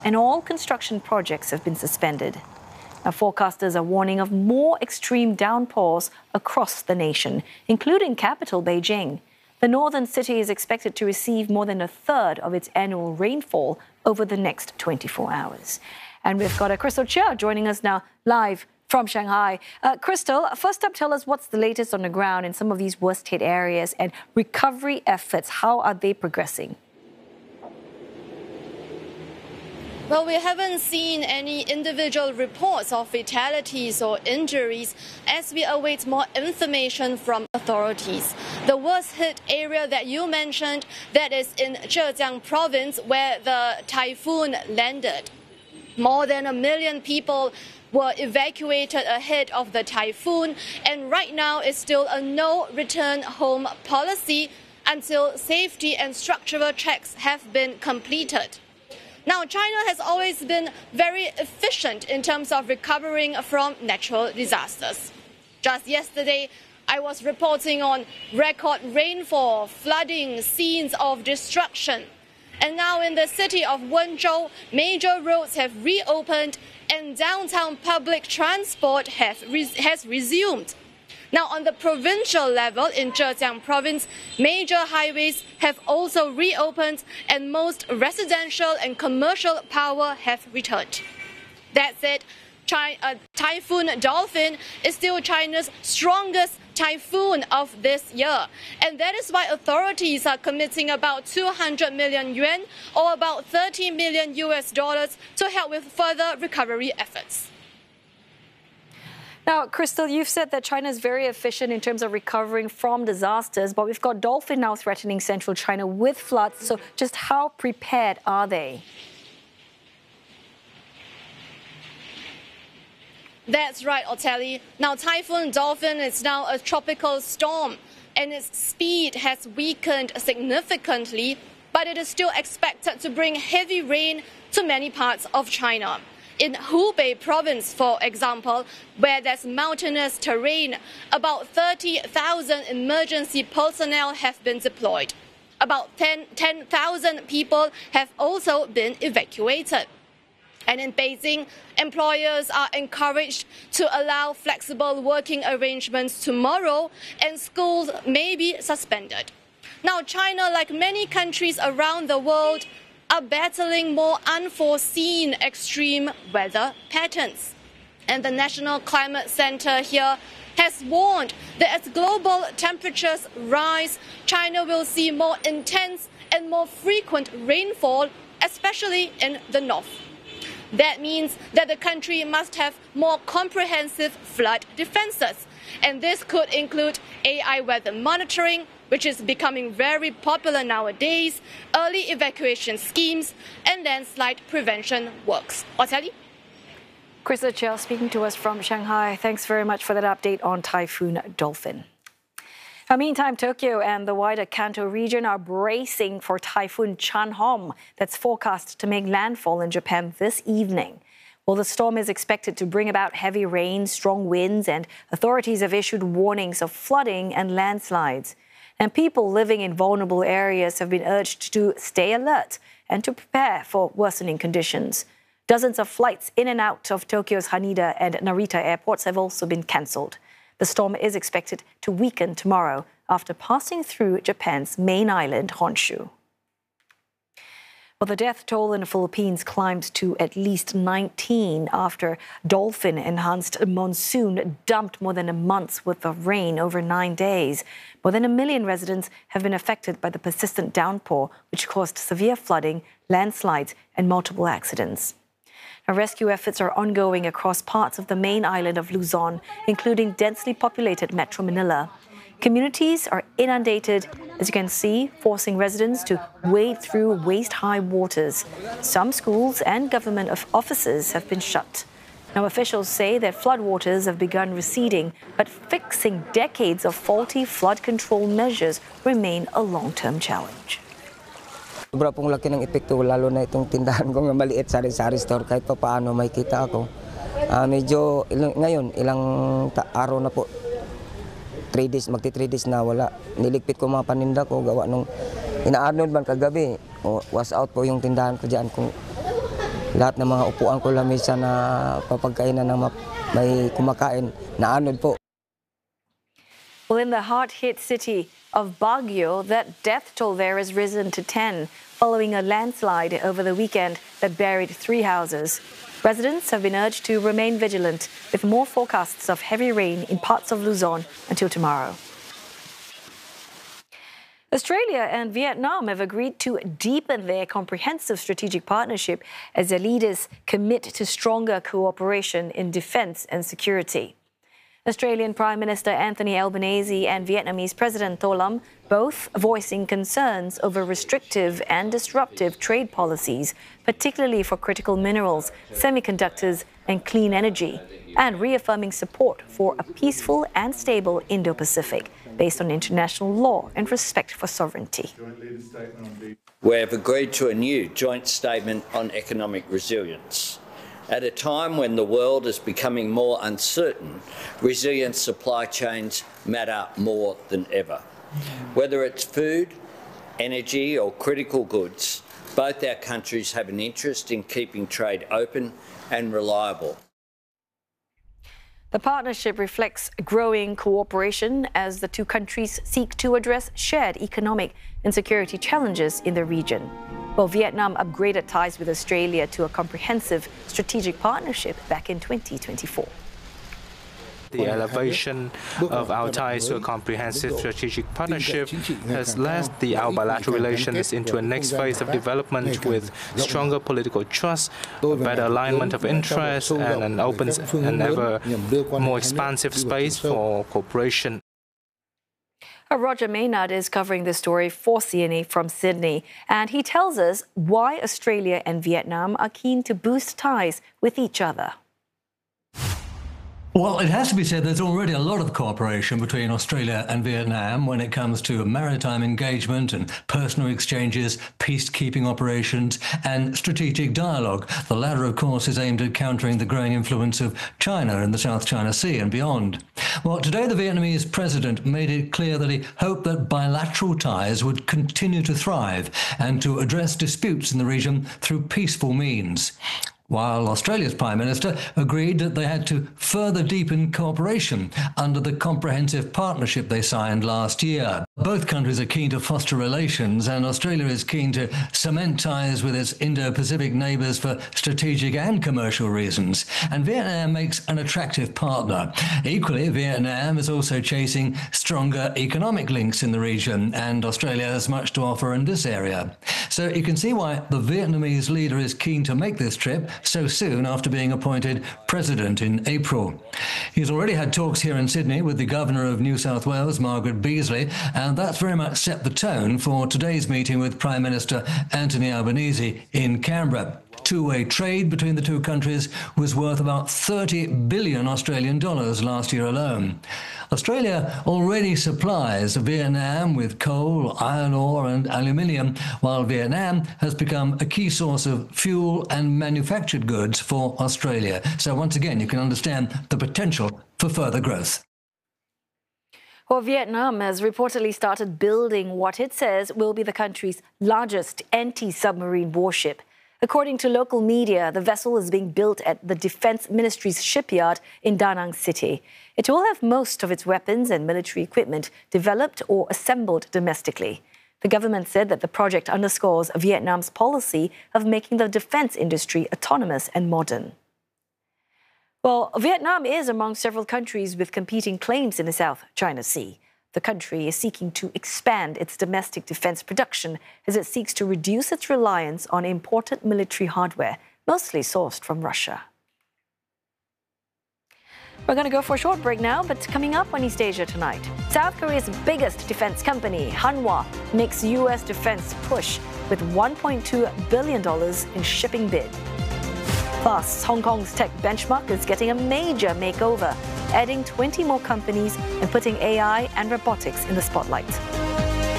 and all construction projects have been suspended. Now, forecasters are warning of more extreme downpours across the nation, including capital Beijing. The northern city is expected to receive more than a third of its annual rainfall over the next 24 hours. And we've got Crystal Chia joining us now live from Shanghai. Crystal, first up, tell us what's the latest on the ground in some of these worst-hit areas and recovery efforts. How are they progressing? Well, we haven't seen any individual reports of fatalities or injuries as we await more information from authorities. The worst-hit area that you mentioned, that is in Zhejiang province, where the typhoon landed. More than 1 million people were evacuated ahead of the typhoon, and right now it's still a no-return-home policy until safety and structural checks have been completed. Now, China has always been very efficient in terms of recovering from natural disasters. Just yesterday, I was reporting on record rainfall, flooding, scenes of destruction. And now in the city of Wenzhou, major roads have reopened and downtown public transport has resumed. Now, on the provincial level in Zhejiang province, major highways have also reopened and most residential and commercial power have returned. That said, Typhoon Dolphin is still China's strongest typhoon of this year. And that is why authorities are committing about 200 million yuan or about $30 million to help with further recovery efforts. Now, Crystal, you've said that China is very efficient in terms of recovering from disasters, but we've got Dolphin now threatening central China with floods. So just how prepared are they? That's right, Oteli. Now, Typhoon Dolphin is now a tropical storm, and its speed has weakened significantly, but it is still expected to bring heavy rain to many parts of China. In Hubei province, for example, where there's mountainous terrain, about 30,000 emergency personnel have been deployed. About 10,000 people have also been evacuated. And in Beijing, employers are encouraged to allow flexible working arrangements tomorrow, and schools may be suspended. Now, China, like many countries around the world, are battling more unforeseen extreme weather patterns. And the National Climate Center here has warned that as global temperatures rise, China will see more intense and more frequent rainfall, especially in the north. That means that the country must have more comprehensive flood defenses. And this could include AI weather monitoring, which is becoming very popular nowadays, early evacuation schemes, and landslide prevention works. Oteli? Crystal Chia speaking to us from Shanghai. Thanks very much for that update on Typhoon Dolphin. Now, meantime, Tokyo and the wider Kanto region are bracing for Typhoon Chanhom that's forecast to make landfall in Japan this evening. Well, the storm is expected to bring about heavy rain, strong winds, and authorities have issued warnings of flooding and landslides. And people living in vulnerable areas have been urged to stay alert and to prepare for worsening conditions. Dozens of flights in and out of Tokyo's Haneda and Narita airports have also been cancelled. The storm is expected to weaken tomorrow after passing through Japan's main island, Honshu. Well, the death toll in the Philippines climbed to at least 19 after dolphin-enhanced monsoon dumped more than a month's worth of rain over 9 days. More than 1 million residents have been affected by the persistent downpour, which caused severe flooding, landslides, and multiple accidents. Now, rescue efforts are ongoing across parts of the main island of Luzon, including densely populated Metro Manila. Communities are inundated, as you can see, forcing residents to wade through waist-high waters. Some schools and government offices have been shut. Now, officials say that floodwaters have begun receding, but fixing decades of faulty flood control measures remain a long-term challenge. Sobra pong laki ng epekto, lalo na itong tindahan ko na maliit sari-sari store, kahit pa paano may kita ako. Medyo ngayon, ilang araw na po, 3 days, magti 3 days na wala. Niligpit ko mga paninda ko, gawa nung ina-Arnold man kagabi. Was out po yung tindahan ko dyan. Kung Lahat ng mga upuan ko lamesa na papagkainan ng may kumakain, naanod po. Well, in the hard-hit city of Baguio, that death toll there has risen to 10 following a landslide over the weekend that buried 3 houses. Residents have been urged to remain vigilant with more forecasts of heavy rain in parts of Luzon until tomorrow. Australia and Vietnam have agreed to deepen their comprehensive strategic partnership as their leaders commit to stronger cooperation in defence and security. Australian Prime Minister Anthony Albanese and Vietnamese President Tho Lam both voicing concerns over restrictive and disruptive trade policies, particularly for critical minerals, semiconductors and clean energy, and reaffirming support for a peaceful and stable Indo-Pacific based on international law and respect for sovereignty. We have agreed to a new joint statement on economic resilience. At a time when the world is becoming more uncertain, resilient supply chains matter more than ever. Whether it's food, energy or critical goods, both our countries have an interest in keeping trade open and reliable. The partnership reflects growing cooperation as the two countries seek to address shared economic and security challenges in the region. Well, Vietnam upgraded ties with Australia to a comprehensive strategic partnership back in 2024. The elevation of our ties to a comprehensive strategic partnership has led our bilateral relations into a next phase of development with stronger political trust, better alignment of interests, and an open and ever more expansive space for cooperation. Roger Maynard is covering this story for CNA from Sydney, and he tells us why Australia and Vietnam are keen to boost ties with each other. Well, it has to be said there's already a lot of cooperation between Australia and Vietnam when it comes to maritime engagement and personal exchanges, peacekeeping operations and strategic dialogue. The latter, of course, is aimed at countering the growing influence of China in the South China Sea and beyond. Well, today the Vietnamese president made it clear that he hoped that bilateral ties would continue to thrive and to address disputes in the region through peaceful means, while Australia's Prime Minister agreed that they had to further deepen cooperation under the comprehensive partnership they signed last year. Both countries are keen to foster relations, and Australia is keen to cement ties with its Indo-Pacific neighbours for strategic and commercial reasons, and Vietnam makes an attractive partner. Equally, Vietnam is also chasing stronger economic links in the region, and Australia has much to offer in this area. So you can see why the Vietnamese leader is keen to make this trip so soon after being appointed president in April. He's already had talks here in Sydney with the Governor of New South Wales, Margaret Beazley, and that's very much set the tone for today's meeting with Prime Minister Anthony Albanese in Canberra. Two-way trade between the two countries was worth about 30 billion Australian dollars last year alone. Australia already supplies Vietnam with coal, iron ore and aluminium, while Vietnam has become a key source of fuel and manufactured goods for Australia. So once again, you can understand the potential for further growth. Well, Vietnam has reportedly started building what it says will be the country's largest anti-submarine warship. According to local media, the vessel is being built at the Defense Ministry's shipyard in Da Nang City. It will have most of its weapons and military equipment developed or assembled domestically. The government said that the project underscores Vietnam's policy of making the defense industry autonomous and modern. Well, Vietnam is among several countries with competing claims in the South China Sea. The country is seeking to expand its domestic defense production as it seeks to reduce its reliance on imported military hardware, mostly sourced from Russia. We're going to go for a short break now, but coming up on East Asia tonight, South Korea's biggest defense company, Hanwha, makes U.S. defense push with $1.2 billion in shipping bid. Plus, Hong Kong's tech benchmark is getting a major makeover, adding 20 more companies and putting AI and robotics in the spotlight.